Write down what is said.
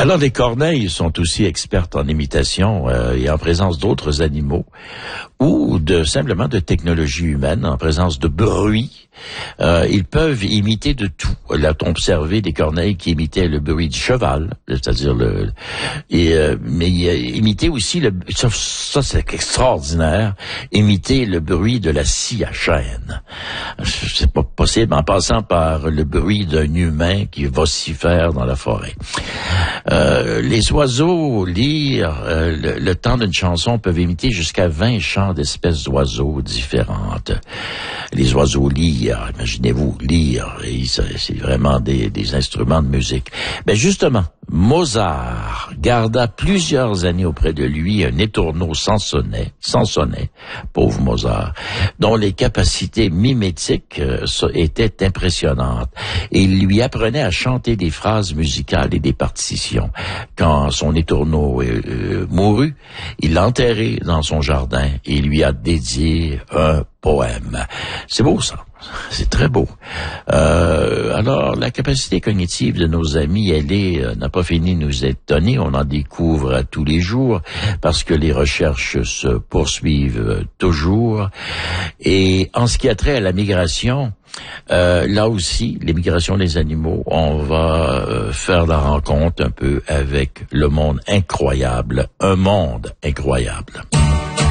Alors, les corneilles sont aussi expertes en imitation et en présence d'autres animaux ou simplement de technologie humaine, en présence de bruit. Ils peuvent imiter de tout. Là, on observé des corneilles qui imitaient le bruit du cheval, c'est-à-dire mais imiter aussi ça c'est extraordinaire, imiter le bruit de la scie à chaîne. C'est pas possible en passant par le bruit d'un humain qui vocifère dans la forêt. Les oiseaux lire le temps d'une chanson peuvent imiter jusqu'à 20 chants d'espèces d'oiseaux différentes. Les oiseaux lire, imaginez-vous, lire, c'est vraiment des instruments de musique. Ben justement, Mozart garda plusieurs années auprès de lui un étourneau sans sonnet, pauvre Mozart, dont les capacités mimétiques étaient impressionnantes. Et il lui apprenait à chanter des phrases musicales et des partitions. Quand son étourneau mourut, il l'a enterré dans son jardin et il lui a dédié un poème. C'est beau ça. C'est très beau. Alors, la capacité cognitive de nos amis, elle n'a pas fini de nous étonner. On en découvre à tous les jours parce que les recherches se poursuivent toujours. Et en ce qui a trait à la migration, là aussi, les migrations des animaux, on va faire la rencontre un peu avec le monde incroyable. Un monde incroyable.